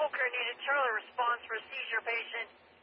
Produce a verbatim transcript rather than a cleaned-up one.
Boker needed Charlie response for a seizure patient.